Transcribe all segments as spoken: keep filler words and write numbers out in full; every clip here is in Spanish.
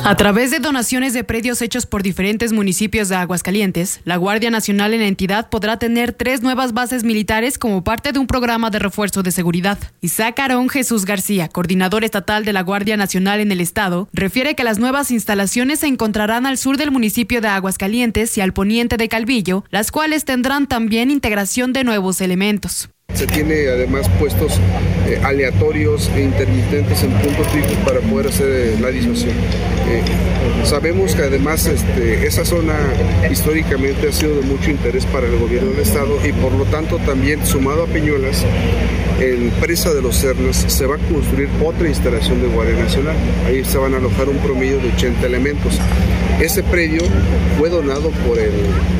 A través de donaciones de predios hechos por diferentes municipios de Aguascalientes, la Guardia Nacional en la entidad podrá tener tres nuevas bases militares como parte de un programa de refuerzo de seguridad. Isaac Aarón Jesús García, coordinador estatal de la Guardia Nacional en el estado, refiere que las nuevas instalaciones se encontrarán al sur del municipio de Aguascalientes y al poniente de Calvillo, las cuales tendrán también integración de nuevos elementos. Se tiene además puestos eh, aleatorios e intermitentes en puntos fijos para poder hacer eh, la disuasión. Eh, sabemos que además este, esa zona históricamente ha sido de mucho interés para el gobierno del estado y por lo tanto también, sumado a Peñuelas, en Presa de los Cernas se va a construir otra instalación de Guardia Nacional. Ahí se van a alojar un promedio de ochenta elementos. Ese predio fue donado por el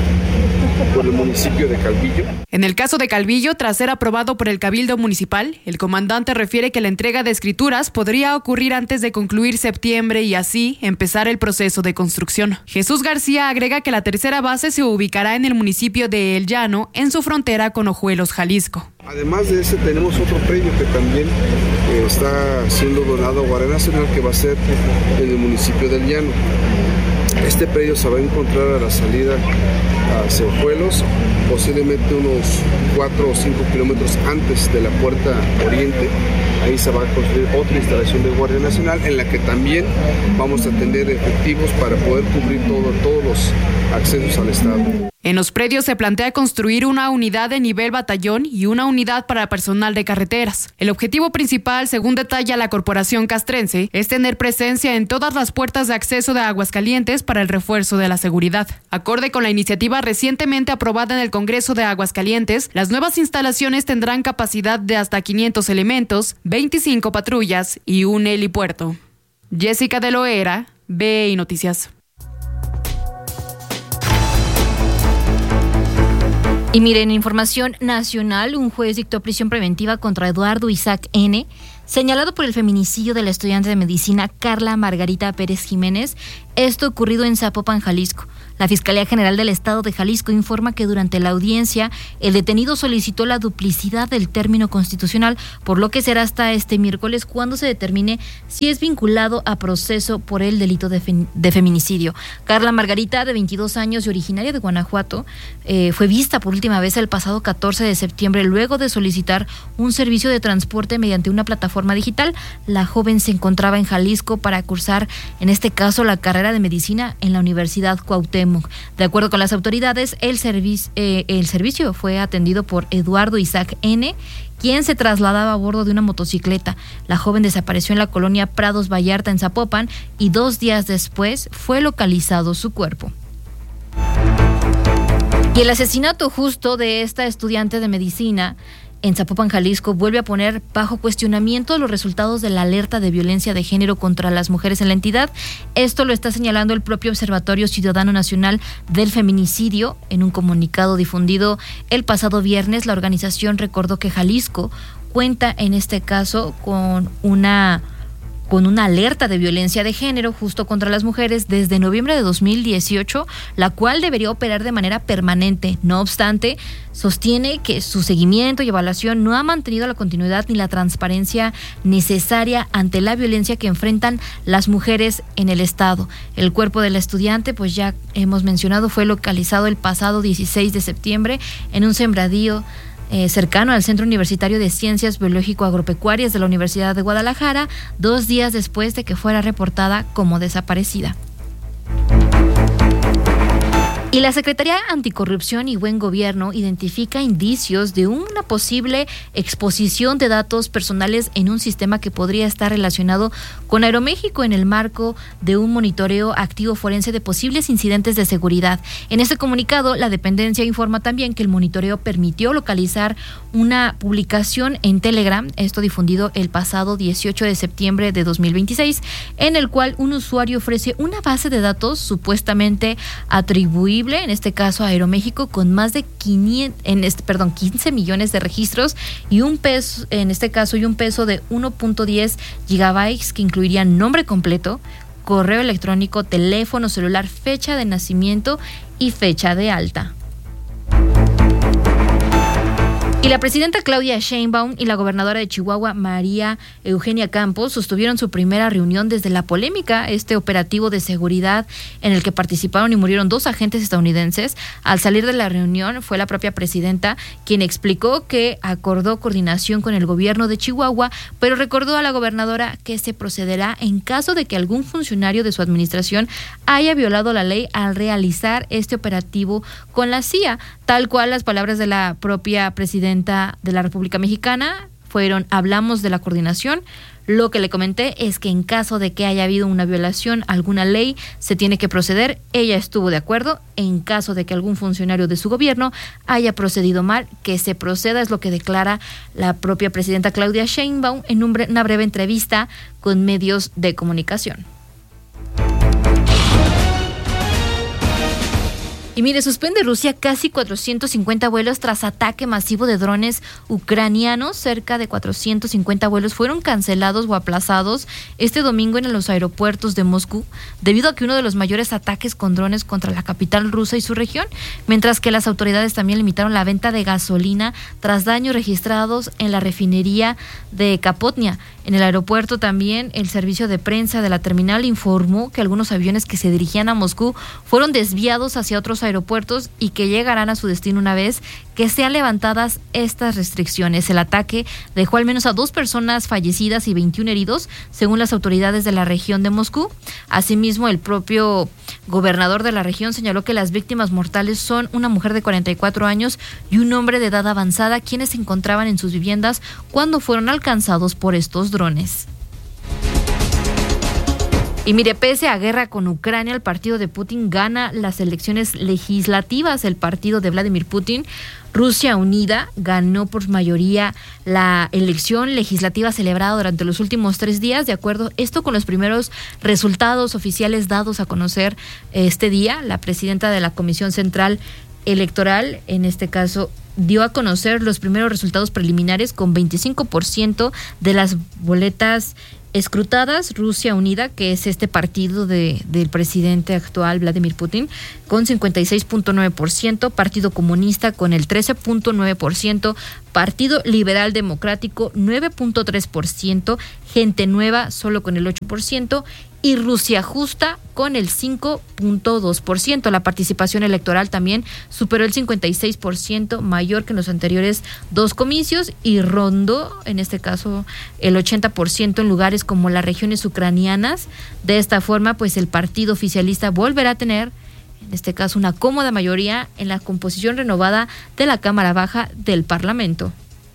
por el municipio de Calvillo. En el caso de Calvillo, tras ser aprobado por el Cabildo Municipal, el comandante refiere que la entrega de escrituras podría ocurrir antes de concluir septiembre y así empezar el proceso de construcción. Jesús García agrega que la tercera base se ubicará en el municipio de El Llano, en su frontera con Ojuelos, Jalisco. Además de ese, tenemos otro predio que también eh, está siendo donado a Guardia Nacional, que va a ser en el municipio del Llano. Este predio se va a encontrar a la salida hacia Ojuelos, posiblemente unos cuatro o cinco kilómetros antes de la puerta oriente. Ahí se va a construir otra instalación de Guardia Nacional en la que también vamos a tener efectivos para poder cubrir todo, todos los accesos al estado. En los predios se plantea construir una unidad de nivel batallón y una unidad para personal de carreteras. El objetivo principal, según detalla la Corporación Castrense, es tener presencia en todas las puertas de acceso de Aguascalientes para el refuerzo de la seguridad. Acorde con la iniciativa recientemente aprobada en el Congreso de Aguascalientes, las nuevas instalaciones tendrán capacidad de hasta quinientos elementos, veinticinco patrullas y un helipuerto. Jessica de Loera, B I Noticias. Y miren, información nacional, un juez dictó prisión preventiva contra Eduardo Isaac N., señalado por el feminicidio de la estudiante de medicina Carla Margarita Pérez Jiménez, esto ocurrido en Zapopan, Jalisco. La Fiscalía General del Estado de Jalisco informa que durante la audiencia el detenido solicitó la duplicidad del término constitucional, por lo que será hasta este miércoles cuando se determine si es vinculado a proceso por el delito de, fe, de feminicidio. Carla Margarita, de veintidós años y originaria de Guanajuato, eh, fue vista por última vez el pasado catorce de septiembre luego de solicitar un servicio de transporte mediante una plataforma digital. La joven se encontraba en Jalisco para cursar, en este caso, la carrera de medicina en la Universidad Cuauhtémoc. De acuerdo con las autoridades, el, servicio, eh, el servicio fue atendido por Eduardo Isaac N., quien se trasladaba a bordo de una motocicleta. La joven desapareció en la colonia Prados Vallarta, en Zapopan, y dos días después fue localizado su cuerpo. Y el asesinato justo de esta estudiante de medicina en Zapopan, Jalisco, vuelve a poner bajo cuestionamiento los resultados de la alerta de violencia de género contra las mujeres en la entidad. Esto lo está señalando el propio Observatorio Ciudadano Nacional del Feminicidio. En un comunicado difundido el pasado viernes, la organización recordó que Jalisco cuenta en este caso con una... con una alerta de violencia de género justo contra las mujeres desde noviembre de dos mil dieciocho, la cual debería operar de manera permanente. No obstante, sostiene que su seguimiento y evaluación no ha mantenido la continuidad ni la transparencia necesaria ante la violencia que enfrentan las mujeres en el estado. El cuerpo de la estudiante, pues ya hemos mencionado, fue localizado el pasado dieciséis de septiembre en un sembradío Eh, cercano al Centro Universitario de Ciencias Biológico-Agropecuarias de la Universidad de Guadalajara, dos días después de que fuera reportada como desaparecida. Y la Secretaría Anticorrupción y Buen Gobierno identifica indicios de una posible exposición de datos personales en un sistema que podría estar relacionado con Aeroméxico en el marco de un monitoreo activo forense de posibles incidentes de seguridad. En este comunicado, la dependencia informa también que el monitoreo permitió localizar una publicación en Telegram, esto difundido el pasado dieciocho de septiembre de dos mil veintiséis, en el cual un usuario ofrece una base de datos supuestamente atribuible, en este caso a Aeroméxico, con más de quinientos, en este, perdón, quince millones de registros y un peso, en este caso, y un peso de uno punto diez gigabytes que incluirían nombre completo, correo electrónico, teléfono celular, fecha de nacimiento y fecha de alta. Y la presidenta Claudia Sheinbaum y la gobernadora de Chihuahua, María Eugenia Campos, sostuvieron su primera reunión desde la polémica, este operativo de seguridad en el que participaron y murieron dos agentes estadounidenses. Al salir de la reunión fue la propia presidenta quien explicó que acordó coordinación con el gobierno de Chihuahua, pero recordó a la gobernadora que se procederá en caso de que algún funcionario de su administración haya violado la ley al realizar este operativo con la C I A, tal cual las palabras de la propia presidenta de la República Mexicana fueron: hablamos de la coordinación, lo que le comenté es que en caso de que haya habido una violación a alguna ley se tiene que proceder. Ella estuvo de acuerdo. En caso de que algún funcionario de su gobierno haya procedido mal, que se proceda, es lo que declara la propia presidenta Claudia Sheinbaum en una breve entrevista con medios de comunicación. Y mire, suspende Rusia casi cuatrocientos cincuenta vuelos tras ataque masivo de drones ucranianos. Cerca de cuatrocientos cincuenta vuelos fueron cancelados o aplazados este domingo en los aeropuertos de Moscú, debido a que uno de los mayores ataques con drones contra la capital rusa y su región, mientras que las autoridades también limitaron la venta de gasolina tras daños registrados en la refinería de Kapotnia. En el aeropuerto también el servicio de prensa de la terminal informó que algunos aviones que se dirigían a Moscú fueron desviados hacia otros aeropuertos y que llegarán a su destino una vez que sean levantadas estas restricciones. El ataque dejó al menos a dos personas fallecidas y veintiún heridos, según las autoridades de la región de Moscú. Asimismo, el propio gobernador de la región señaló que las víctimas mortales son una mujer de cuarenta y cuatro años y un hombre de edad avanzada, quienes se encontraban en sus viviendas cuando fueron alcanzados por estos drones. Y mire, pese a guerra con Ucrania, el partido de Putin gana las elecciones legislativas. El partido de Vladimir Putin, Rusia Unida, ganó por mayoría la elección legislativa celebrada durante los últimos tres días, de acuerdo esto con los primeros resultados oficiales dados a conocer este día. La presidenta de la Comisión Central Electoral, en este caso, dio a conocer los primeros resultados preliminares con veinticinco por ciento de las boletas escrutadas. Rusia Unida, que es este partido de, del presidente actual Vladimir Putin, con cincuenta y seis punto nueve por ciento, Partido Comunista con el trece punto nueve por ciento, Partido Liberal Democrático nueve punto tres por ciento, Gente Nueva solo con el ocho por ciento y Rusia Justa con el cinco punto dos por ciento. La participación electoral también superó el cincuenta y seis por ciento, mayor que en los anteriores dos comicios, y rondó, en este caso, el ochenta por ciento en lugares como las regiones ucranianas. De esta forma, pues el partido oficialista volverá a tener, en este caso, una cómoda mayoría en la composición renovada de la Cámara Baja del Parlamento.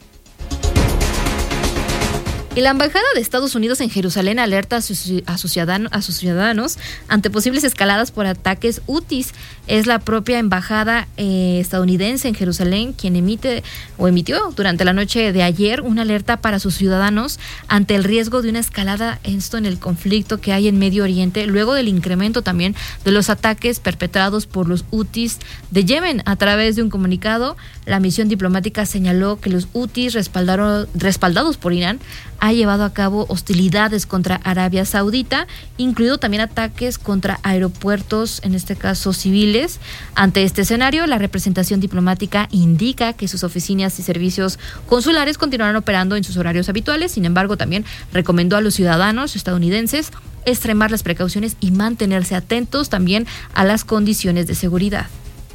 Y la Embajada de Estados Unidos en Jerusalén alerta a sus, a sus, ciudadanos, a sus ciudadanos ante posibles escaladas por ataques hutis. Es la propia Embajada eh, estadounidense en Jerusalén quien emite o emitió durante la noche de ayer una alerta para sus ciudadanos ante el riesgo de una escalada esto en el conflicto que hay en Medio Oriente, luego del incremento también de los ataques perpetrados por los hutis de Yemen. A través de un comunicado, la misión diplomática señaló que los hutis respaldaron, respaldados por Irán ha llevado a cabo hostilidades contra Arabia Saudita, incluido también ataques contra aeropuertos, en este caso civiles. Ante este escenario, la representación diplomática indica que sus oficinas y servicios consulares continuarán operando en sus horarios habituales. Sin embargo, también recomendó a los ciudadanos estadounidenses extremar las precauciones y mantenerse atentos también a las condiciones de seguridad.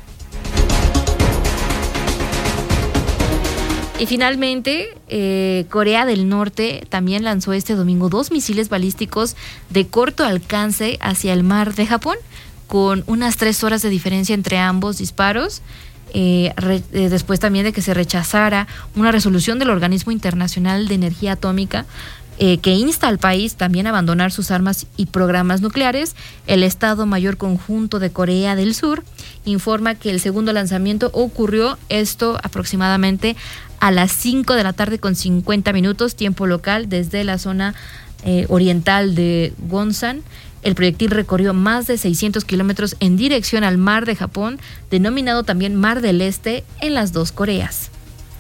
Y finalmente, eh, Corea del Norte también lanzó este domingo dos misiles balísticos de corto alcance hacia el mar de Japón, con unas tres horas de diferencia entre ambos disparos, eh, re, eh, después también de que se rechazara una resolución del Organismo Internacional de Energía Atómica, eh, que insta al país también a abandonar sus armas y programas nucleares. El Estado Mayor Conjunto de Corea del Sur informa que el segundo lanzamiento ocurrió esto aproximadamente a las cinco de la tarde con cincuenta minutos, tiempo local, desde la zona eh, oriental de Wonsan. El proyectil recorrió más de seiscientos kilómetros en dirección al mar de Japón, denominado también Mar del Este, en las dos Coreas.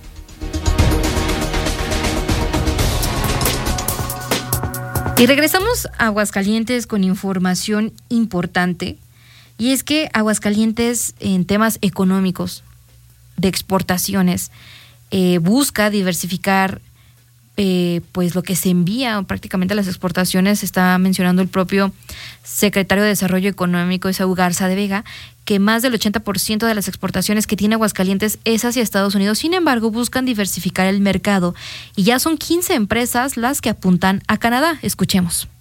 Y regresamos a Aguascalientes con información importante, y es que Aguascalientes, en temas económicos, de exportaciones, eh, busca diversificar eh, pues lo que se envía prácticamente a las exportaciones. Está mencionando el propio secretario de Desarrollo Económico, Esaú Garza de Vega, que más del ochenta por ciento de las exportaciones que tiene Aguascalientes es hacia Estados Unidos. Sin embargo, buscan diversificar el mercado y ya son quince empresas las que apuntan a Canadá. Escuchemos.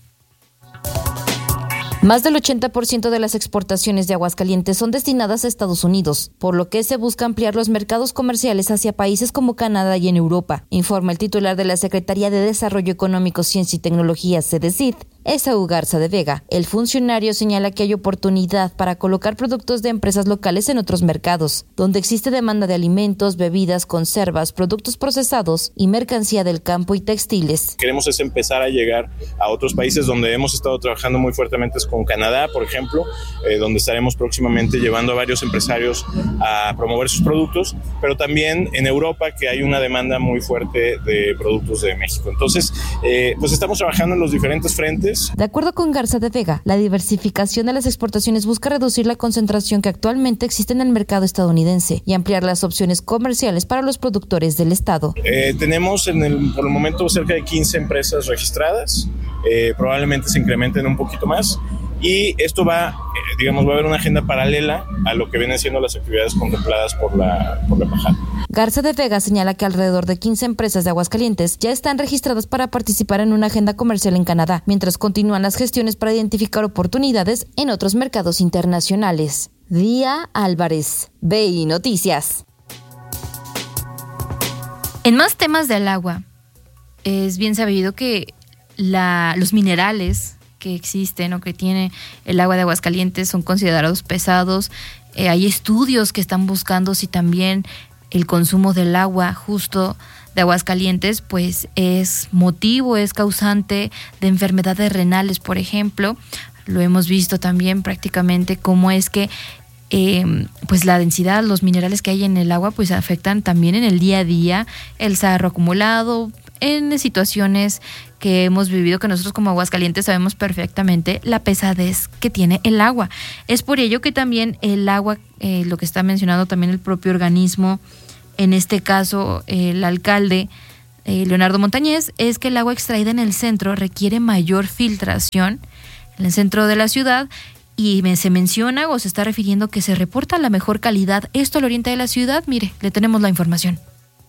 Más del ochenta por ciento de las exportaciones de Aguascalientes son destinadas a Estados Unidos, por lo que se busca ampliar los mercados comerciales hacia países como Canadá y en Europa, informa el titular de la Secretaría de Desarrollo Económico, Ciencia y Tecnología, CEDECID, Esaú Garza de Vega. El funcionario señala que hay oportunidad para colocar productos de empresas locales en otros mercados, donde existe demanda de alimentos, bebidas, conservas, productos procesados y mercancía del campo y textiles. Queremos es empezar a llegar a otros países donde hemos estado trabajando muy fuertemente con Canadá, por ejemplo, eh, donde estaremos próximamente llevando a varios empresarios a promover sus productos, pero también en Europa, que hay una demanda muy fuerte de productos de México. Entonces, eh, pues estamos trabajando en los diferentes frentes. De acuerdo con Garza de Vega, la diversificación de las exportaciones busca reducir la concentración que actualmente existe en el mercado estadounidense y ampliar las opciones comerciales para los productores del estado. Eh, tenemos en el, por el momento cerca de quince empresas registradas, eh, probablemente se incrementen un poquito más. Y esto va, eh, digamos, va a haber una agenda paralela a lo que vienen siendo las actividades contempladas por la, por la embajada. Garza de Vega señala que alrededor de quince empresas de Aguascalientes ya están registradas para participar en una agenda comercial en Canadá, mientras continúan las gestiones para identificar oportunidades en otros mercados internacionales. Día Álvarez, B I Noticias. En más temas del agua, es bien sabido que la, los minerales que existen o que tiene el agua de Aguascalientes son considerados pesados. Eh, hay estudios que están buscando si también el consumo del agua justo de Aguascalientes pues es motivo, es causante de enfermedades renales, por ejemplo. Lo hemos visto también prácticamente cómo es que eh, pues la densidad, los minerales que hay en el agua pues afectan también en el día a día, el sarro acumulado, en situaciones que hemos vivido, que nosotros como Aguascalientes sabemos perfectamente la pesadez que tiene el agua. Es por ello que también el agua, eh, lo que está mencionando también el propio organismo, en este caso eh, el alcalde eh, Leonardo Montañez, es que el agua extraída en el centro requiere mayor filtración en el centro de la ciudad. Y se menciona o se está refiriendo que se reporta la mejor calidad. Esto al oriente de la ciudad, mire, le tenemos la información.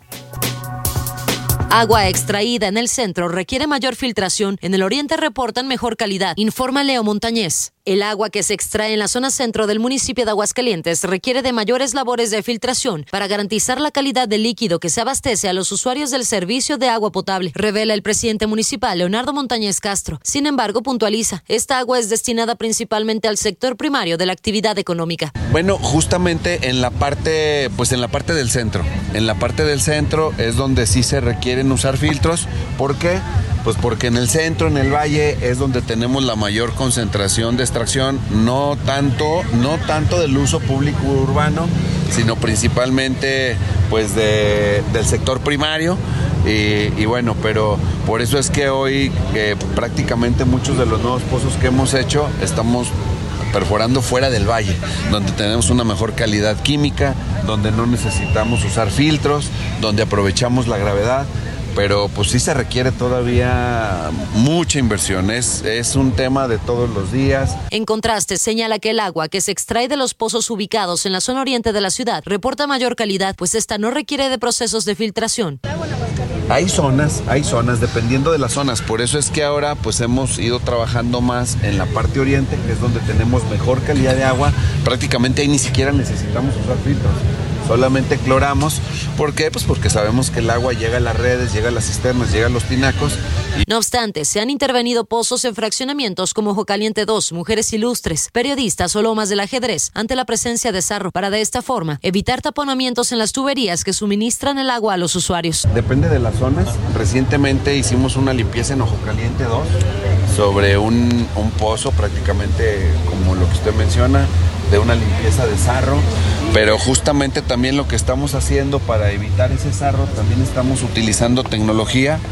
Agua extraída en el centro requiere mayor filtración. En el oriente reportan mejor calidad, informa Leo Montañez. El agua que se extrae en la zona centro del municipio de Aguascalientes requiere de mayores labores de filtración para garantizar la calidad del líquido que se abastece a los usuarios del servicio de agua potable, revela el presidente municipal Leonardo Montañez Castro. Sin embargo, puntualiza, esta agua es destinada principalmente al sector primario de la actividad económica. Bueno, justamente en la parte, pues en la parte del centro. En la parte del centro es donde sí se requieren usar filtros. ¿Por qué? Pues porque en el centro, en el valle, es donde tenemos la mayor concentración de extracción, no tanto, no tanto del uso público urbano, sino principalmente pues de, del sector primario. Y, y bueno, pero por eso es que hoy eh, prácticamente muchos de los nuevos pozos que hemos hecho estamos perforando fuera del valle, donde tenemos una mejor calidad química, donde no necesitamos usar filtros, donde aprovechamos la gravedad. Pero pues sí se requiere todavía mucha inversión, es, es un tema de todos los días. En contraste, señala que el agua que se extrae de los pozos ubicados en la zona oriente de la ciudad reporta mayor calidad, pues esta no requiere de procesos de filtración. Hay zonas, hay zonas, dependiendo de las zonas, por eso es que ahora pues hemos ido trabajando más en la parte oriente, que es donde tenemos mejor calidad de agua, prácticamente ahí ni siquiera necesitamos usar filtros. Solamente cloramos. ¿Por qué? Pues porque sabemos que el agua llega a las redes, llega a las cisternas, llega a los tinacos. Y... No obstante, se han intervenido pozos en fraccionamientos como Ojo Caliente dos, Mujeres Ilustres, Periodistas o Lomas del Ajedrez, ante la presencia de sarro, para de esta forma evitar taponamientos en las tuberías que suministran el agua a los usuarios. Depende de las zonas. Recientemente hicimos una limpieza en Ojo Caliente dos sobre un, un pozo prácticamente como lo que usted menciona, de una limpieza de sarro, pero justamente también lo que estamos haciendo para evitar ese sarro, también estamos utilizando tecnología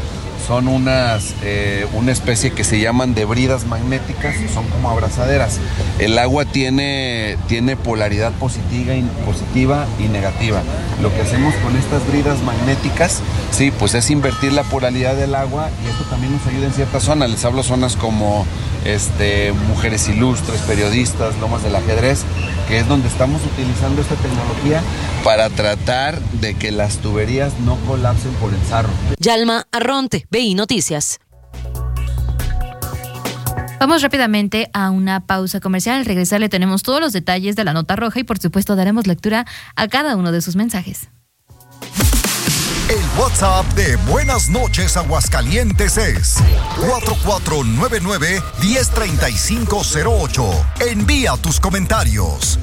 son unas, eh, una especie que se llaman de bridas magnéticas, son como abrazaderas. El agua tiene, tiene polaridad positiva y, positiva y negativa. Lo que hacemos con estas bridas magnéticas, sí, pues es invertir la polaridad del agua, y esto también nos ayuda en ciertas zonas. Les hablo zonas como este, Mujeres Ilustres, periodistas, Lomas del Ajedrez, que es donde estamos utilizando esta tecnología para tratar de que las tuberías no colapsen por el sarro. Yalma Arronte, B I Noticias. Vamos rápidamente a una pausa comercial. Al regresar le tenemos todos los detalles de la nota roja y por supuesto daremos lectura a cada uno de sus mensajes. El WhatsApp de Buenas Noches Aguascalientes es cuatro cuatro nueve nueve, uno cero tres cinco cero ocho. Envía tus comentarios.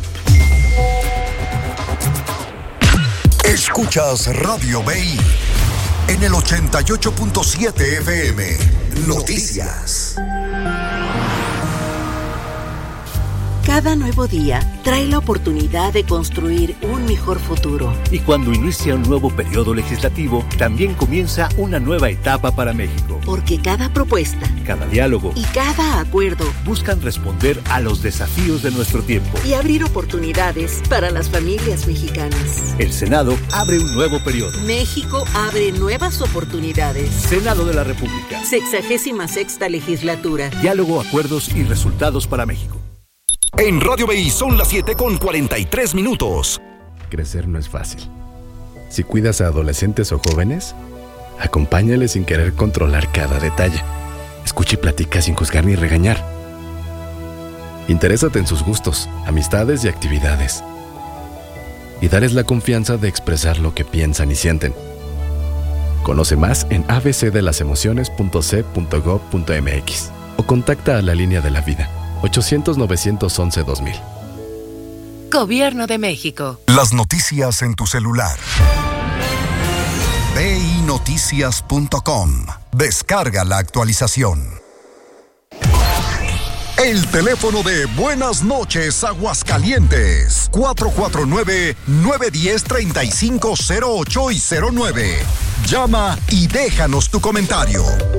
Escuchas Radio B I en el ochenta y ocho punto siete F M. Noticias. Cada nuevo día trae la oportunidad de construir un mejor futuro. Y cuando inicia un nuevo periodo legislativo, también comienza una nueva etapa para México. Porque cada propuesta, cada diálogo y cada acuerdo buscan responder a los desafíos de nuestro tiempo y abrir oportunidades para las familias mexicanas. El Senado abre un nuevo periodo. México abre nuevas oportunidades. Senado de la República. Sexagésima sexta legislatura. Diálogo, acuerdos y resultados para México. En Radio B I son las siete con cuarenta y tres minutos. Crecer no es fácil. Si cuidas a adolescentes o jóvenes, acompáñales sin querer controlar cada detalle. Escucha y platica sin juzgar ni regañar. Interésate en sus gustos, amistades y actividades. Y dales la confianza de expresar lo que piensan y sienten. Conoce más en a b c de las emociones punto c punto gov punto m x o contacta a la línea de la vida ochocientos, novecientos once, dos mil. Gobierno de México. Las noticias en tu celular. b i noticias punto com. Descarga la actualización. El teléfono de Buenas Noches Aguascalientes. cuatro cuatro nueve, nueve uno cero, tres cinco cero ocho y cero nueve. Llama y déjanos tu comentario.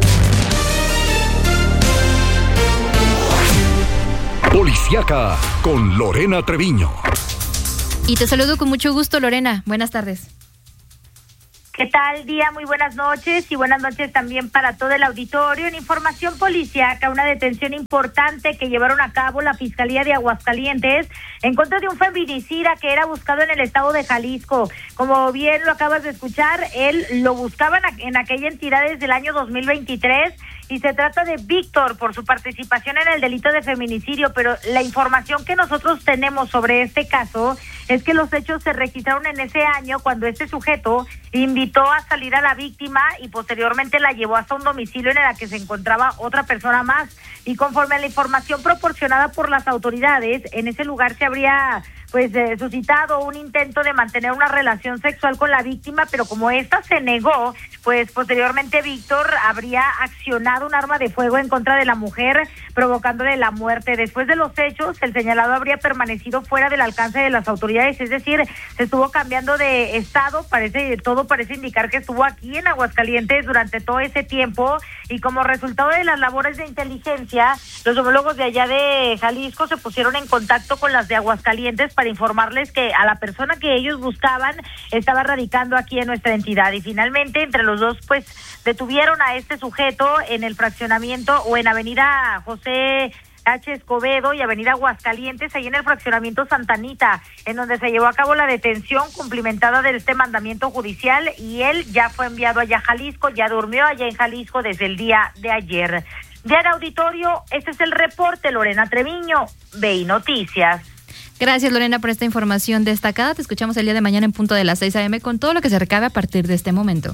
Policiaca con Lorena Treviño. Y te saludo con mucho gusto, Lorena. Buenas tardes. ¿Qué tal, día? Muy buenas noches y buenas noches también para todo el auditorio. En información policíaca, una detención importante que llevaron a cabo la Fiscalía de Aguascalientes en contra de un feminicida que era buscado en el estado de Jalisco. Como bien lo acabas de escuchar, él lo buscaban en aquella entidad desde el año dos mil veintitrés y se trata de Víctor por su participación en el delito de feminicidio, pero la información que nosotros tenemos sobre este caso es que los hechos se registraron en ese año cuando este sujeto invitó a salir a la víctima y posteriormente la llevó hasta un domicilio en el que se encontraba otra persona más. Y conforme a la información proporcionada por las autoridades, en ese lugar se habría pues eh, suscitado un intento de mantener una relación sexual con la víctima, pero como ésta se negó, pues posteriormente Víctor habría accionado un arma de fuego en contra de la mujer, provocándole la muerte. Después de los hechos, el señalado habría permanecido fuera del alcance de las autoridades, es decir, se estuvo cambiando de estado, parece, todo parece indicar que estuvo aquí en Aguascalientes durante todo ese tiempo, y como resultado de las labores de inteligencia, los homólogos de allá de Jalisco se pusieron en contacto con las de Aguascalientes para informarles que a la persona que ellos buscaban estaba radicando aquí en nuestra entidad. Y finalmente, entre los dos, pues, detuvieron a este sujeto en el fraccionamiento o en Avenida José H. Escobedo y Avenida Aguascalientes, ahí en el fraccionamiento Santa Anita, en donde se llevó a cabo la detención cumplimentada de este mandamiento judicial, y él ya fue enviado allá a Jalisco, ya durmió allá en Jalisco desde el día de ayer. Ya en auditorio, este es el reporte, Lorena Treviño, B I Noticias. Gracias, Lorena, por esta información destacada. Te escuchamos el día de mañana en punto de las seis a eme con todo lo que se recabe a partir de este momento.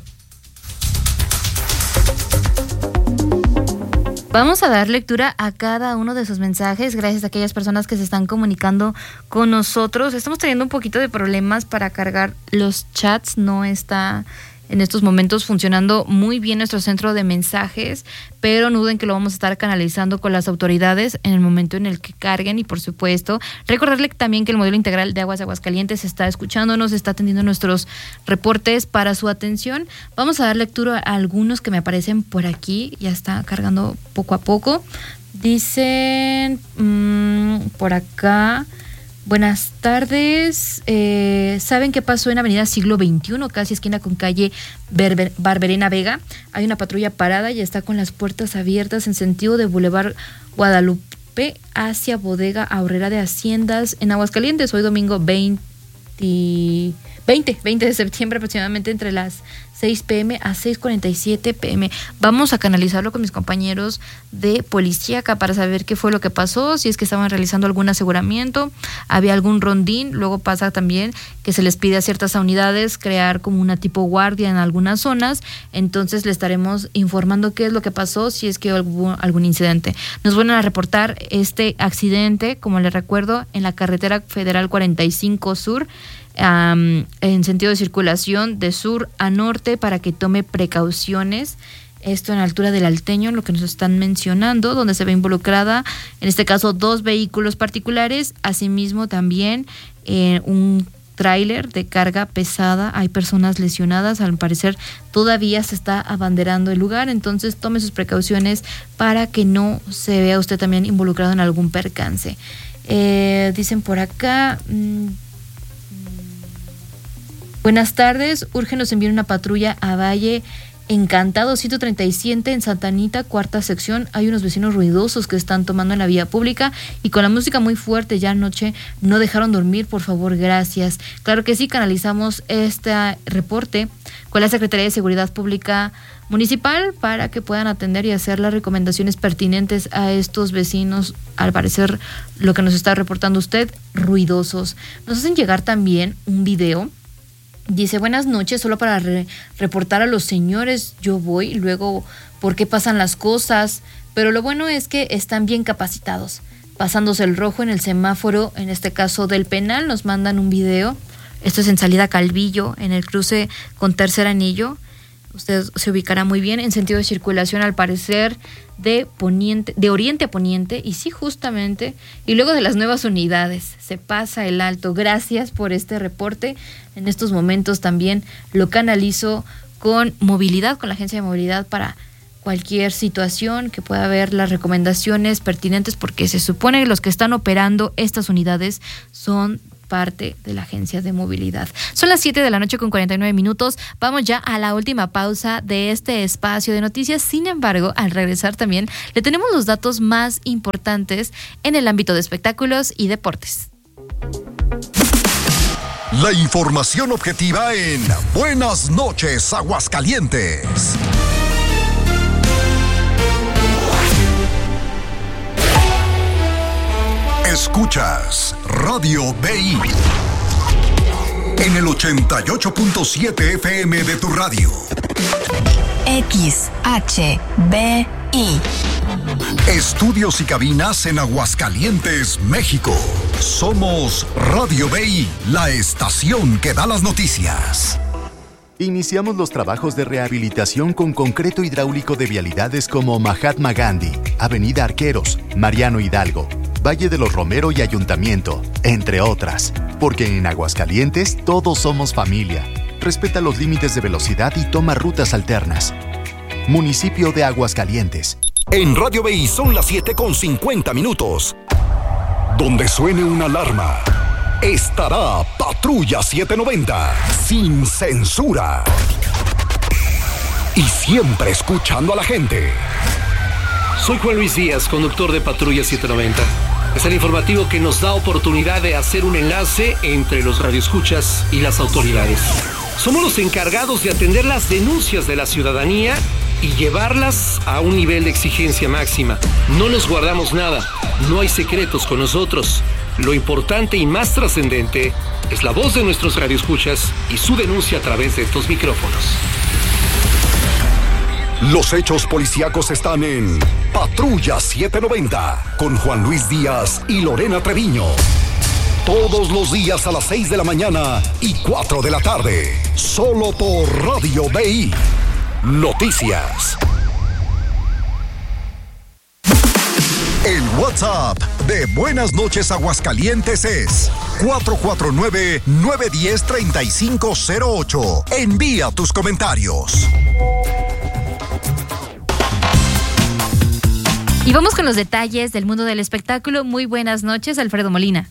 Vamos a dar lectura a cada uno de sus mensajes, gracias a aquellas personas que se están comunicando con nosotros. Estamos teniendo un poquito de problemas para cargar los chats, no está en estos momentos funcionando muy bien nuestro centro de mensajes, pero no duden que lo vamos a estar canalizando con las autoridades en el momento en el que carguen. Y por supuesto, recordarle también que el modelo integral de Aguas de Aguascalientes está escuchándonos, está atendiendo nuestros reportes para su atención. Vamos a dar lectura a algunos que me aparecen por aquí, ya está cargando poco a poco. Dicen mmm, por acá... Buenas tardes. Eh, ¿Saben qué pasó en Avenida Siglo veintiuno, casi esquina con calle Berber, Barberena Vega? Hay una patrulla parada y está con las puertas abiertas en sentido de Boulevard Guadalupe hacia Bodega Aurrera de Haciendas en Aguascalientes. Hoy domingo veinte, veinte, veinte de septiembre, aproximadamente entre las seis pm a seis cuarenta y siete pm. Vamos a canalizarlo con mis compañeros de policía acá para saber qué fue lo que pasó, si es que estaban realizando algún aseguramiento, había algún rondín. Luego pasa también que se les pide a ciertas unidades crear como una tipo guardia en algunas zonas, entonces le estaremos informando qué es lo que pasó, si es que hubo algún incidente. Nos vuelven a reportar este accidente, como les recuerdo, en la carretera federal cuarenta y cinco Sur, Um, en sentido de circulación de sur a norte, para que tome precauciones. Esto en la altura del Alteño, lo que nos están mencionando, donde se ve involucrada, en este caso, dos vehículos particulares, asimismo también eh, un tráiler de carga pesada. Hay personas lesionadas, al parecer todavía se está abanderando el lugar, entonces tome sus precauciones para que no se vea usted también involucrado en algún percance. Eh, dicen por acá... Mmm, Buenas tardes, urge nos envíen una patrulla a Valle Encantado ciento treinta y siete en Santa Anita, cuarta sección. Hay unos vecinos ruidosos que están tomando en la vía pública y con la música muy fuerte ya anoche no dejaron dormir, por favor, gracias. Claro que sí, canalizamos este reporte con la Secretaría de Seguridad Pública Municipal para que puedan atender y hacer las recomendaciones pertinentes a estos vecinos, al parecer lo que nos está reportando usted, ruidosos. Nos hacen llegar también un video. Dice, buenas noches, solo para re- reportar a los señores, yo voy, luego, ¿por qué pasan las cosas? Pero lo bueno es que están bien capacitados. Pasándose el rojo en el semáforo, en este caso del Penal, nos mandan un video. Esto es en salida Calvillo, en el cruce con Tercer Anillo. Usted se ubicará muy bien en sentido de circulación, al parecer, de poniente, de oriente a poniente, y sí, justamente, y luego de las nuevas unidades, se pasa el alto. Gracias por este reporte. En estos momentos también lo canalizo con movilidad, con la agencia de movilidad, para cualquier situación que pueda haber, las recomendaciones pertinentes, porque se supone que los que están operando estas unidades son parte de la agencia de movilidad. Son las siete de la noche con cuarenta y nueve minutos. Vamos ya a la última pausa de este espacio de noticias. Sin embargo, al regresar también le tenemos los datos más importantes en el ámbito de espectáculos y deportes. La información objetiva en Buenas noches, Aguascalientes. Escuchas Radio B I en el ochenta y ocho punto siete F M de tu radio. X H B I. Estudios y cabinas en Aguascalientes, México. Somos Radio B I, la estación que da las noticias. Iniciamos los trabajos de rehabilitación con concreto hidráulico de vialidades como Mahatma Gandhi, Avenida Arqueros, Mariano Hidalgo, Valle de los Romero y Ayuntamiento, entre otras. Porque en Aguascalientes todos somos familia. Respeta los límites de velocidad y toma rutas alternas. Municipio de Aguascalientes. En Radio B I son las siete con cincuenta minutos. Donde suene una alarma, estará Patrulla setecientos noventa, sin censura. Y siempre escuchando a la gente. Soy Juan Luis Díaz, conductor de Patrulla setecientos noventa. Es el informativo que nos da oportunidad de hacer un enlace entre los radioescuchas y las autoridades. Somos los encargados de atender las denuncias de la ciudadanía y llevarlas a un nivel de exigencia máxima. No nos guardamos nada, no hay secretos con nosotros. Lo importante y más trascendente es la voz de nuestros radioescuchas y su denuncia a través de estos micrófonos. Los hechos policíacos están en Patrulla setecientos noventa con Juan Luis Díaz y Lorena Treviño. Todos los días a las seis de la mañana y cuatro de la tarde. Solo por Radio B I. Noticias. El WhatsApp de Buenas Noches Aguascalientes es cuatro cuatro nueve, nueve uno cero, tres cinco cero ocho. Envía tus comentarios. Y vamos con los detalles del mundo del espectáculo. Muy buenas noches, Alfredo Molina.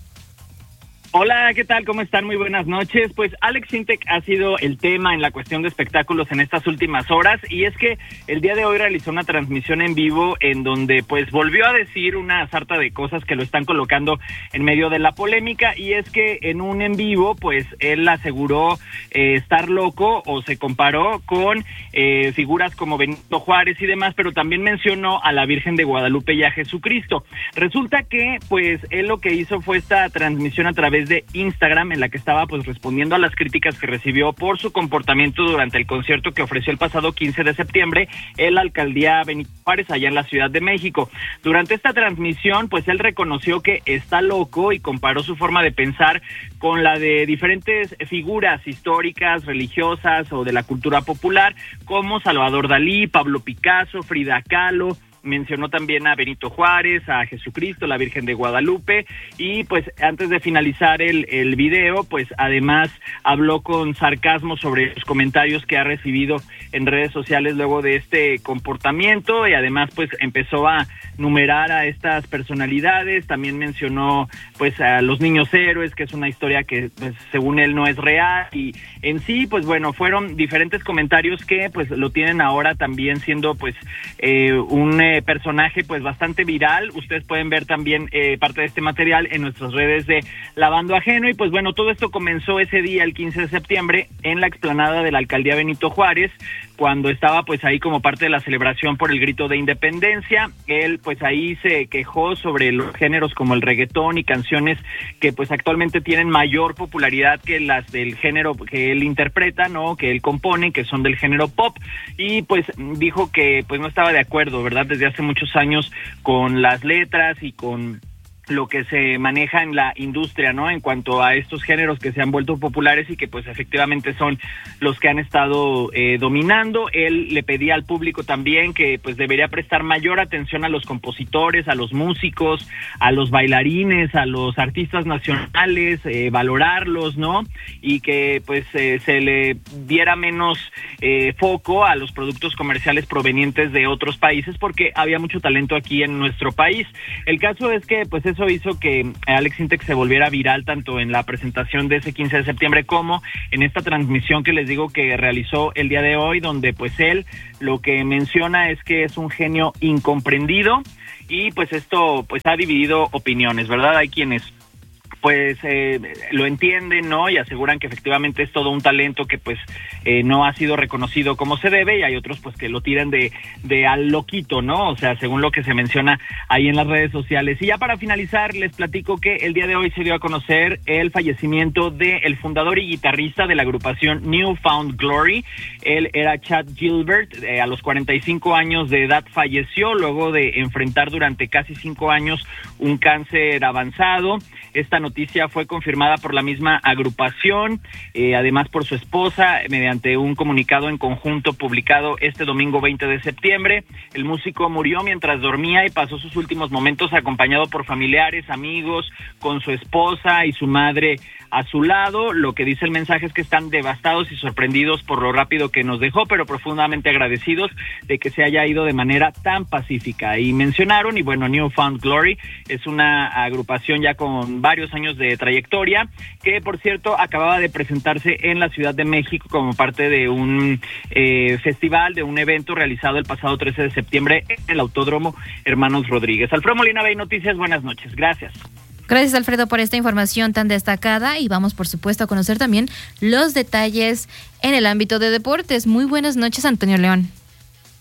Hola, ¿qué tal? ¿Cómo están? Muy buenas noches. Pues Alex Sintek ha sido el tema en la cuestión de espectáculos en estas últimas horas, y es que el día de hoy realizó una transmisión en vivo en donde pues volvió a decir una sarta de cosas que lo están colocando en medio de la polémica, y es que en un en vivo pues él aseguró eh, estar loco, o se comparó con eh, figuras como Benito Juárez y demás, pero también mencionó a la Virgen de Guadalupe y a Jesucristo. Resulta que pues él lo que hizo fue esta transmisión a través de Instagram, en la que estaba pues respondiendo a las críticas que recibió por su comportamiento durante el concierto que ofreció el pasado quince de septiembre en la alcaldía Benito Juárez, allá en la Ciudad de México. Durante esta transmisión pues él reconoció que está loco y comparó su forma de pensar con la de diferentes figuras históricas, religiosas o de la cultura popular, como Salvador Dalí, Pablo Picasso, Frida Kahlo. Mencionó también a Benito Juárez, a Jesucristo, la Virgen de Guadalupe, y pues antes de finalizar el, el video, pues además habló con sarcasmo sobre los comentarios que ha recibido en redes sociales luego de este comportamiento, y además pues empezó a numerar a estas personalidades. También mencionó pues a los niños héroes, que es una historia que pues según él no es real, y en sí pues bueno, fueron diferentes comentarios que pues lo tienen ahora también siendo pues eh, un eh, personaje pues bastante viral. Ustedes pueden ver también eh, parte de este material en nuestras redes de Lavando Ajeno, y pues bueno, todo esto comenzó ese día, el quince de septiembre, en la explanada de la alcaldía Benito Juárez, cuando estaba pues ahí como parte de la celebración por el grito de independencia. Él pues ahí se quejó sobre los géneros como el reggaetón y canciones que pues actualmente tienen mayor popularidad que las del género que él interpreta, ¿no? Que él compone, que son del género pop, y pues dijo que pues no estaba de acuerdo, ¿verdad? Desde hace muchos años con las letras y con lo que se maneja en la industria, ¿no? En cuanto a estos géneros que se han vuelto populares y que pues efectivamente son los que han estado eh, dominando. Él le pedía al público también que pues debería prestar mayor atención a los compositores, a los músicos, a los bailarines, a los artistas nacionales, eh, valorarlos, ¿no? Y que pues eh, se le diera menos eh, foco a los productos comerciales provenientes de otros países, porque había mucho talento aquí en nuestro país. El caso es que pues eso hizo que Alex Sintek se volviera viral tanto en la presentación de ese quince de septiembre como en esta transmisión que les digo que realizó el día de hoy, donde pues él lo que menciona es que es un genio incomprendido, y pues esto pues ha dividido opiniones, ¿verdad? Hay quienes pues eh, lo entienden, ¿no? Y aseguran que efectivamente es todo un talento que pues eh, no ha sido reconocido como se debe, y hay otros pues que lo tiran de, de al loquito, ¿no? O sea, según lo que se menciona ahí en las redes sociales. Y ya para finalizar, les platico que el día de hoy se dio a conocer el fallecimiento del fundador y guitarrista de la agrupación New Found Glory. Él era Chad Gilbert, eh, a los cuarenta y cinco años de edad falleció luego de enfrentar durante casi cinco años un cáncer avanzado. Esta noticia fue confirmada por la misma agrupación, eh, además por su esposa, mediante un comunicado en conjunto publicado este domingo veinte de septiembre. El músico murió mientras dormía y pasó sus últimos momentos acompañado por familiares, amigos, con su esposa y su madre a su lado. Lo que dice el mensaje es que están devastados y sorprendidos por lo rápido que nos dejó, pero profundamente agradecidos de que se haya ido de manera tan pacífica. Y mencionaron, y bueno, New Found Glory es una agrupación ya con varios años de trayectoria, que por cierto acababa de presentarse en la Ciudad de México como parte de un eh, festival, de un evento realizado el pasado trece de septiembre en el Autódromo Hermanos Rodríguez. Alfredo Molina, B I Noticias, buenas noches, gracias. Gracias, Alfredo, por esta información tan destacada, y vamos por supuesto a conocer también los detalles en el ámbito de deportes. Muy buenas noches, Antonio León.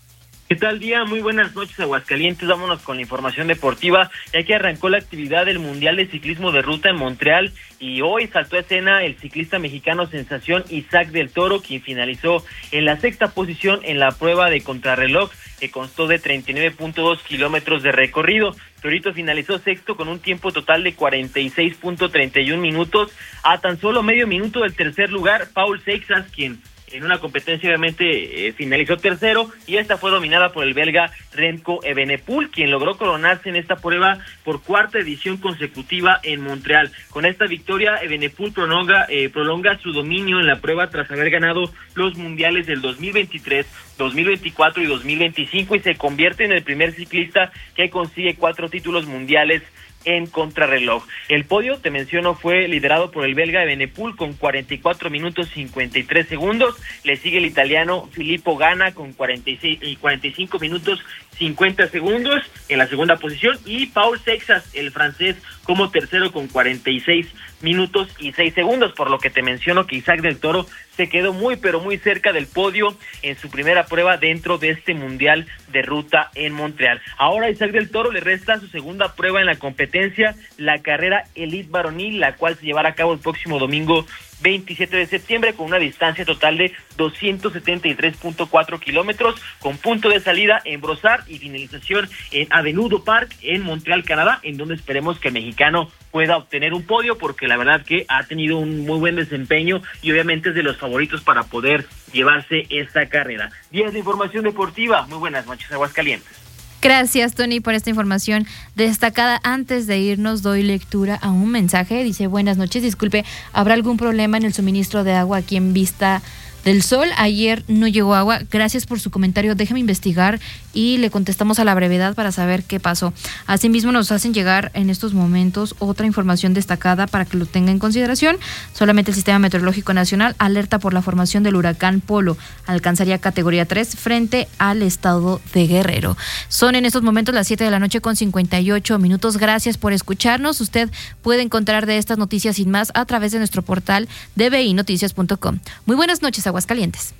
¿Qué tal día? Muy buenas noches, Aguascalientes. Vámonos con la información deportiva, ya que arrancó la actividad del Mundial de Ciclismo de Ruta en Montreal y hoy saltó a escena el ciclista mexicano sensación Isaac del Toro, quien finalizó en la sexta posición en la prueba de contrarreloj, que constó de treinta y nueve punto dos kilómetros de recorrido. Torito finalizó sexto con un tiempo total de cuarenta y seis punto treinta y un minutos, a tan solo medio minuto del tercer lugar, Paul Seixas, quien en una competencia obviamente eh, finalizó tercero, y esta fue dominada por el belga Remco Evenepoel, quien logró coronarse en esta prueba por cuarta edición consecutiva en Montreal. Con esta victoria, Evenepoel prolonga, eh, prolonga su dominio en la prueba tras haber ganado los mundiales del dos mil veintitrés, dos mil veinticuatro y dos mil veinticinco, y se convierte en el primer ciclista que consigue cuatro títulos mundiales en contrarreloj. El podio, te menciono, fue liderado por el belga Evenepoel con cuarenta y cuatro minutos cincuenta y tres segundos, le sigue el italiano Filippo Ganna con cuarenta y seis y cuarenta y cinco minutos cincuenta segundos en la segunda posición, y Paul Seixas, el francés, como tercero con cuarenta y seis minutos y seis segundos, por lo que te menciono que Isaac del Toro se quedó muy pero muy cerca del podio en su primera prueba dentro de este Mundial de Ruta en Montreal. Ahora a Isaac del Toro le resta su segunda prueba en la competencia, la carrera Elite Varonil, la cual se llevará a cabo el próximo domingo veintisiete de septiembre, con una distancia total de doscientos setenta y tres punto cuatro kilómetros, con punto de salida en Brossard y finalización en Avenue du Parc en Montreal, Canadá, en donde esperemos que el mexicano pueda obtener un podio, porque la verdad que ha tenido un muy buen desempeño y obviamente es de los favoritos para poder llevarse esta carrera. Días de información deportiva. Muy buenas noches, Aguascalientes. Gracias, Tony, por esta información destacada. Antes de irnos, doy lectura a un mensaje. Dice: buenas noches, disculpe, ¿habrá algún problema en el suministro de agua aquí en Vista del Sol? Ayer no llegó agua. Gracias por su comentario, déjeme investigar y le contestamos a la brevedad para saber qué pasó. Asimismo, nos hacen llegar en estos momentos otra información destacada para que lo tenga en consideración. Solamente el Sistema Meteorológico Nacional alerta por la formación del huracán Polo. Alcanzaría categoría tres frente al estado de Guerrero. Son en estos momentos las siete de la noche con cincuenta y ocho minutos. Gracias por escucharnos. Usted puede encontrar de estas noticias y más a través de nuestro portal de b i noticias punto com. Muy buenas noches, Aguascalientes.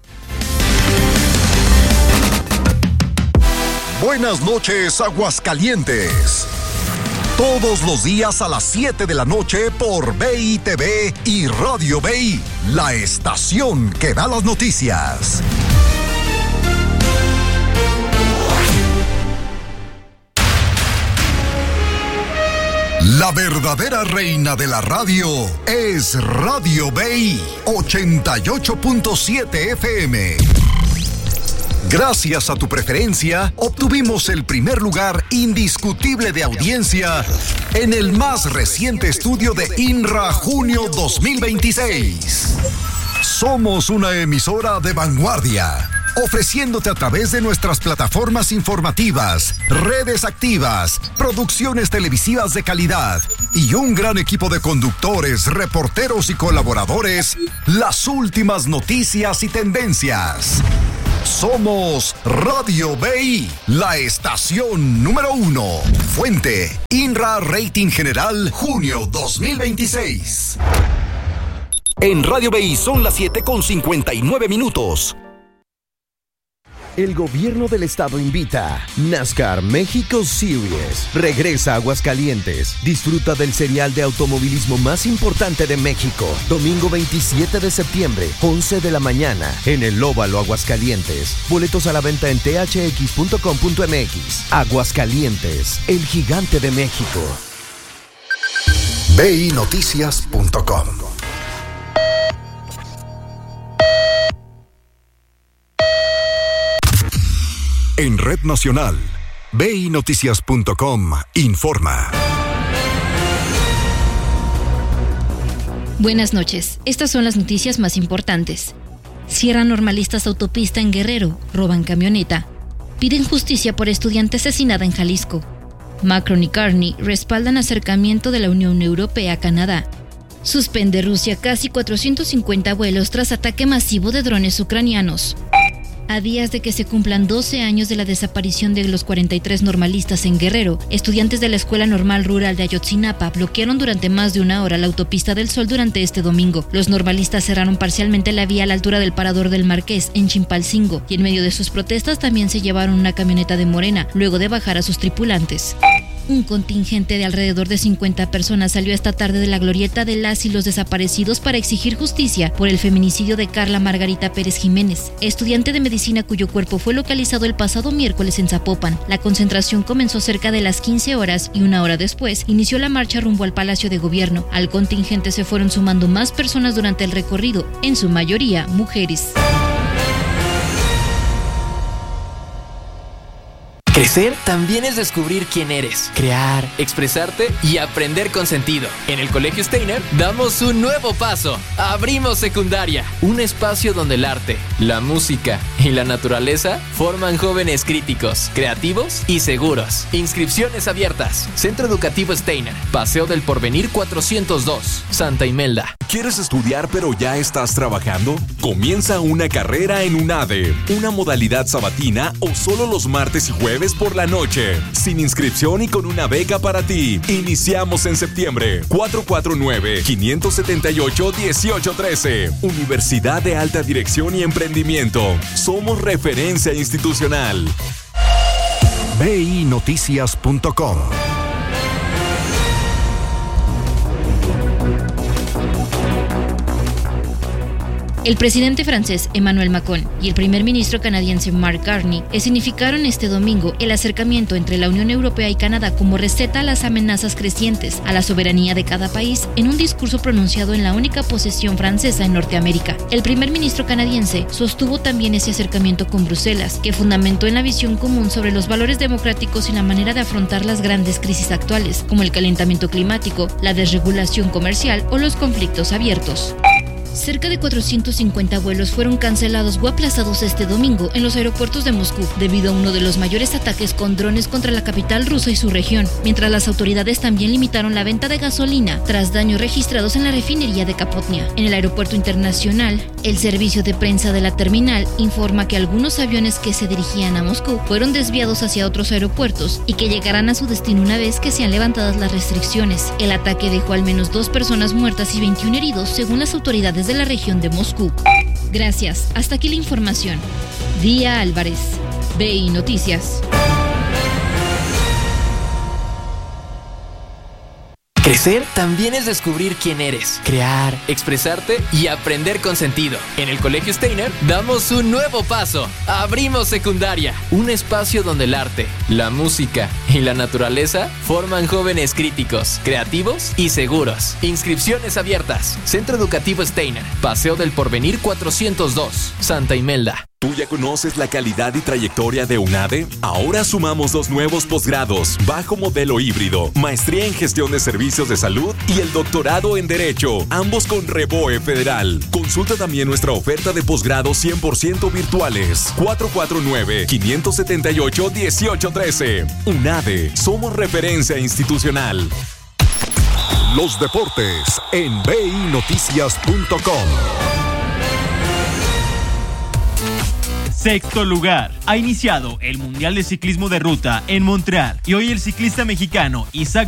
Buenas noches, Aguascalientes. Todos los días a las siete de la noche por B I T V y Radio B I, la estación que da las noticias. La verdadera reina de la radio es Radio B I ochenta y ocho punto siete F M. Gracias a tu preferencia, obtuvimos el primer lugar indiscutible de audiencia en el más reciente estudio de INRA Junio dos mil veintiséis. Somos una emisora de vanguardia, ofreciéndote a través de nuestras plataformas informativas, redes activas, producciones televisivas de calidad y un gran equipo de conductores, reporteros y colaboradores, las últimas noticias y tendencias. Somos Radio B I, la estación número uno. Fuente: INRA Rating General Junio dos mil veintiséis. En Radio B I son las siete con cincuenta y nueve minutos. El gobierno del estado invita. NASCAR México Series regresa a Aguascalientes. Disfruta del serial de automovilismo más importante de México. Domingo veintisiete de septiembre, once de la mañana, en el Óvalo Aguascalientes. Boletos a la venta en t h x punto com punto m x. Aguascalientes, el gigante de México. b i noticias punto com. En Red Nacional, b i noticias punto com informa. Buenas noches, estas son las noticias más importantes. Cierran normalistas autopista en Guerrero, roban camioneta. Piden justicia por estudiante asesinada en Jalisco. Macron y Carney respaldan acercamiento de la Unión Europea a Canadá. Suspende Rusia casi cuatrocientos cincuenta vuelos tras ataque masivo de drones ucranianos. A días de que se cumplan doce años de la desaparición de los cuarenta y tres normalistas en Guerrero, estudiantes de la Escuela Normal Rural de Ayotzinapa bloquearon durante más de una hora la autopista del Sol durante este domingo. Los normalistas cerraron parcialmente la vía a la altura del Parador del Marqués, en Chimpalcingo, y en medio de sus protestas también se llevaron una camioneta de Morena, luego de bajar a sus tripulantes. Un contingente de alrededor de cincuenta personas salió esta tarde de la glorieta de las y los desaparecidos para exigir justicia por el feminicidio de Carla Margarita Pérez Jiménez, estudiante de medicina cuyo cuerpo fue localizado el pasado miércoles en Zapopan. La concentración comenzó cerca de las quince horas y una hora después inició la marcha rumbo al Palacio de Gobierno. Al contingente se fueron sumando más personas durante el recorrido, en su mayoría mujeres. Crecer también es descubrir quién eres, crear, expresarte y aprender con sentido. En el Colegio Steiner damos un nuevo paso. Abrimos secundaria, un espacio donde el arte, la música y la naturaleza forman jóvenes críticos, creativos y seguros. Inscripciones abiertas. Centro Educativo Steiner, Paseo del Porvenir cuatrocientos dos, Santa Imelda. ¿Quieres estudiar pero ya estás trabajando? Comienza una carrera en UNADE, una modalidad sabatina o solo los martes y jueves por la noche, sin inscripción y con una beca para ti. Iniciamos en septiembre. cuatro cuatro nueve, cinco siete ocho, uno ocho uno tres. Universidad de Alta Dirección y Emprendimiento. Somos referencia institucional. B I Noticias punto com. El presidente francés Emmanuel Macron y el primer ministro canadiense Mark Carney escenificaron este domingo el acercamiento entre la Unión Europea y Canadá como receta a las amenazas crecientes a la soberanía de cada país en un discurso pronunciado en la única posesión francesa en Norteamérica. El primer ministro canadiense sostuvo también ese acercamiento con Bruselas, que fundamentó en la visión común sobre los valores democráticos y la manera de afrontar las grandes crisis actuales, como el calentamiento climático, la desregulación comercial o los conflictos abiertos. Cerca de cuatrocientos cincuenta vuelos fueron cancelados o aplazados este domingo en los aeropuertos de Moscú debido a uno de los mayores ataques con drones contra la capital rusa y su región, mientras las autoridades también limitaron la venta de gasolina tras daños registrados en la refinería de Kapotnia. En el aeropuerto internacional, el servicio de prensa de la terminal informa que algunos aviones que se dirigían a Moscú fueron desviados hacia otros aeropuertos y que llegarán a su destino una vez que sean levantadas las restricciones. El ataque dejó al menos dos personas muertas y veintiún heridos, según las autoridades de la región de Moscú. Gracias. Hasta aquí la información. Día Álvarez, B I Noticias. Crecer también es descubrir quién eres, crear, expresarte y aprender con sentido. En el Colegio Steiner damos un nuevo paso. Abrimos secundaria, un espacio donde el arte, la música y la naturaleza forman jóvenes críticos, creativos y seguros. Inscripciones abiertas. Centro Educativo Steiner, Paseo del Porvenir cuatrocientos dos, Santa Imelda. ¿Tú ya conoces la calidad y trayectoria de UNADE? Ahora sumamos dos nuevos posgrados, bajo modelo híbrido, maestría en gestión de servicios de salud y el doctorado en Derecho, ambos con Reboe Federal. Consulta también nuestra oferta de posgrado cien por ciento virtuales. cuatro cuatro nueve, cinco siete ocho, uno ocho uno tres. UNADE, somos referencia institucional. Los deportes en B I Noticias punto com. Sexto lugar. Ha iniciado el Mundial de Ciclismo de Ruta en Montreal y hoy el ciclista mexicano Isaac